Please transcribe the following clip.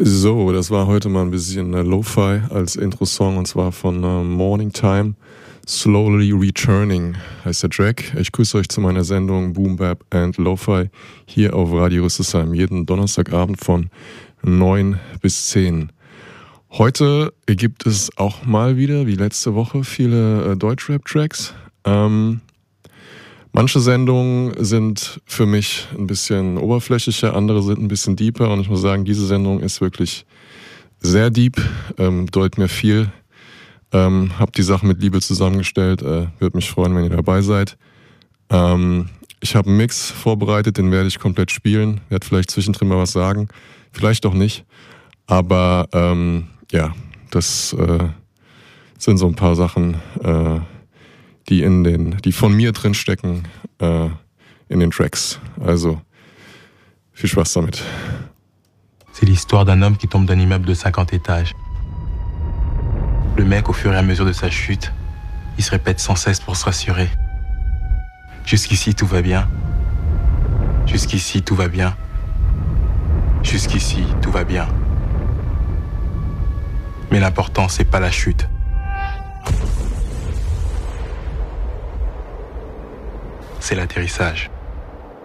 So, das war heute mal ein bisschen Lo-Fi als Intro-Song und zwar von Morning Time. Slowly Returning heißt der Track. Ich grüße euch zu meiner Sendung Boom Bap and Lo-Fi hier auf Radio Rüsselsheim jeden Donnerstagabend von 9 bis 10. Heute gibt es auch mal wieder, wie letzte Woche, viele Deutschrap-Tracks. Manche Sendungen sind für mich ein bisschen oberflächlicher, andere sind ein bisschen deeper und ich muss sagen, diese Sendung ist wirklich sehr deep, bedeutet mir viel. Hab die Sachen mit Liebe zusammengestellt, würde mich freuen, wenn ihr dabei seid. Ich habe einen Mix vorbereitet, den werde ich komplett spielen, werde vielleicht zwischendrin mal was sagen, vielleicht auch nicht, aber ja, das sind so ein paar Sachen, die von mir drin stecken in den Tracks. Also, viel Spaß damit. C'est l'histoire d'un homme qui tombe d'un immeuble de 50 étages. Le mec, au fur et à mesure de sa chute, il se répète sans cesse pour se rassurer. Jusqu'ici, tout va bien. Jusqu'ici, tout va bien. Jusqu'ici, tout va bien. Mais l'important, c'est pas la chute. C'est l'atterrissage.